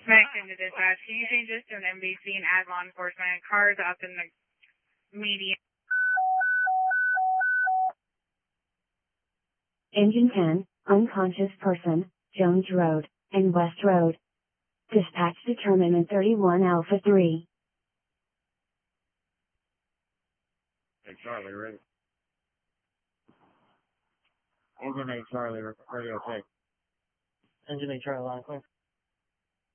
Back into dispatch. Can you change this to an MBC and add law enforcement? Cars up in the median. Engine 10, unconscious person, Jones Road, and West Road. Dispatch determinant 31 Alpha 3. Hey, Charlie, ready? Engine 8 Charlie, radio check. Engine 8 Charlie, line clear.